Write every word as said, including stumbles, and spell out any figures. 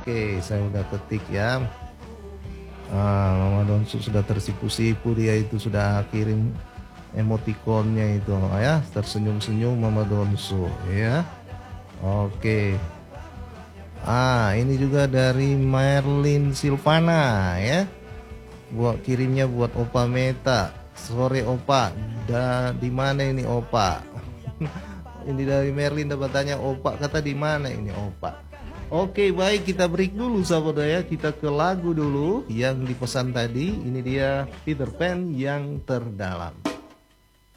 Oke, saya udah ketik ya. Ah, Mama Donsu sudah tersipu-sipu, dia itu sudah kirim emotikonnya itu ya, tersenyum-senyum Mama Donsu ya. Oke. Ah, ini juga dari Merlin Silvana ya. Buat kirimnya buat Opa Meta. Sore Opa, da di mana ini Opa? Ini dari Merlin dapat tanya Opa, kata di mana ini Opa? Oke, baik, kita break dulu sahabat ya. Kita ke lagu dulu yang dipesan tadi. Ini dia Peter Pan yang terdalam.